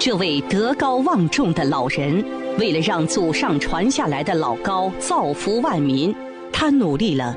这位德高望重的老人，为了让祖上传下来的老高造福万民，他努力了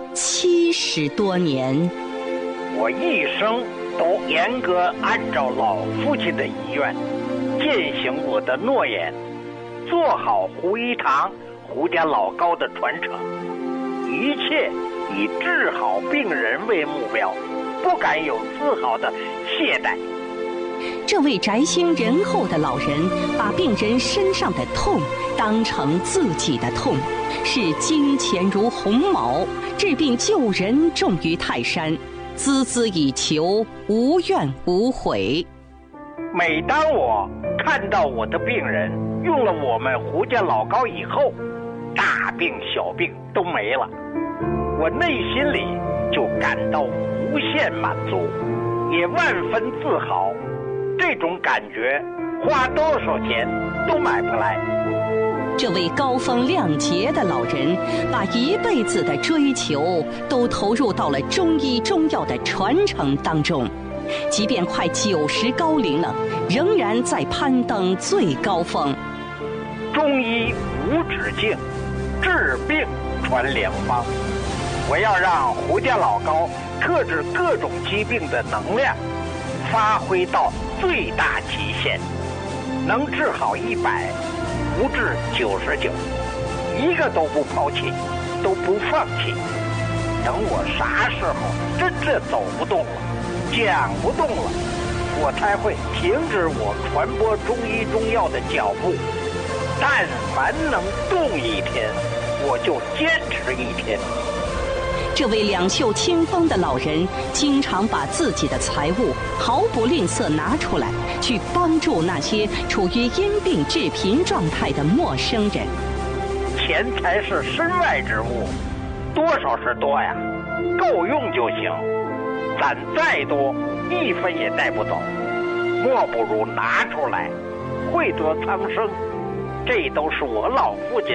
70多年。 我一生都严格按照老父亲的遗愿，践行我的诺言，做好胡一堂、胡家老高的传承，一切以治好病人为目标，不敢有丝毫的懈怠。 这位宅心仁厚的老人，把病人身上的痛当成自己的痛，视金钱如鸿毛，治病救人重于泰山，孜孜以求，无怨无悔。 每当我看到我的病人用了我们胡家老高以后，大病小病都没了，我内心里就感到无限满足，也万分自豪。这种感觉花多少钱都买不来。 这位高风亮节的老人，把一辈子的追求都投入到了中医中药的传承当中，即便快90高龄了，仍然在攀登最高峰。 中医无止境，治病传良方。我要让胡家老高克制各种疾病的能量发挥到最大极限，能治好100，不治99，一个都不抛弃，都不放弃。等我啥时候真正走不动了，讲不动了，我才会停止我传播中医中药的脚步。但凡能动一天，我就坚持1天。 这位两袖清风的老人，经常把自己的财物毫不吝啬拿出来，去帮助那些处于因病致贫状态的陌生人。 钱财是身外之物，多少是多呀，够用就行。攒再多，1分也带不走，莫不如拿出来，惠泽苍生。这都是我老父亲